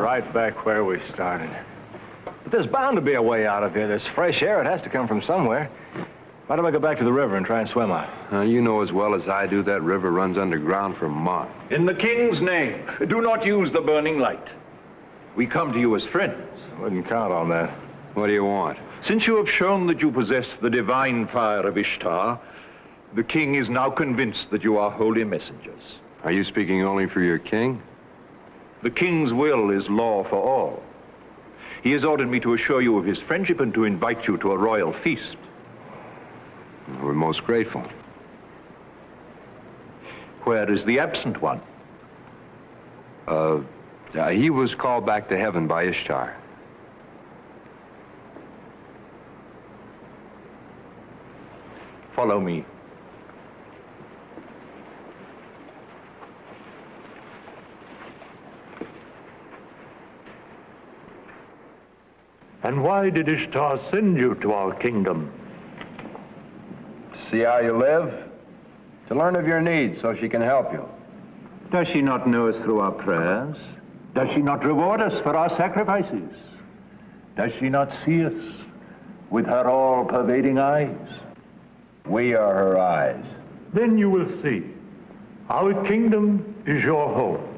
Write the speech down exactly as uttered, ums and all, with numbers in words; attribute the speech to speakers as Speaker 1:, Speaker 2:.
Speaker 1: Right back where we started. But there's bound to be a way out of here. There's fresh air. It has to come from somewhere. Why don't we go back to the river and try and swim out?
Speaker 2: Uh, you know as well as I do that river runs underground for months.
Speaker 3: In the king's name, do not use the burning light. We come to you as friends.
Speaker 1: I wouldn't count on that.
Speaker 2: What do you want?
Speaker 3: Since you have shown that you possess the divine fire of Ishtar, the king is now convinced that you are holy messengers.
Speaker 2: Are you speaking only for your king?
Speaker 3: The king's will is law for all. He has ordered me to assure you of his friendship and to invite you to a royal feast.
Speaker 2: We're most grateful.
Speaker 3: Where is the absent one?
Speaker 2: Uh, uh, he was called back to heaven by Ishtar.
Speaker 3: Follow me.
Speaker 4: And why did Ishtar send you to our kingdom?
Speaker 5: To see how you live, to learn of your needs so she can help you.
Speaker 6: Does she not know us through our prayers? Does she not reward us for our sacrifices? Does she not see us with her all-pervading eyes?
Speaker 5: We are her eyes.
Speaker 4: Then you will see. Our kingdom is your home.